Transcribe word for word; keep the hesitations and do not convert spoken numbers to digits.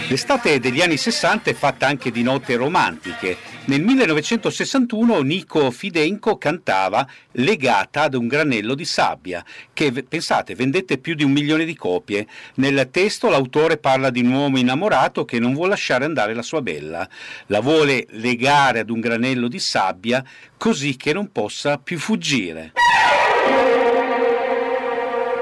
L'estate degli anni sessanta è fatta anche di note romantiche. Nel millenovecentosessantuno Nico Fidenco cantava Legata ad un granello di sabbia, che, pensate, vendette più di un milione di copie. Nel testo l'autore parla di un uomo innamorato che non vuole lasciare andare la sua bella. La vuole legare ad un granello di sabbia così che non possa più fuggire.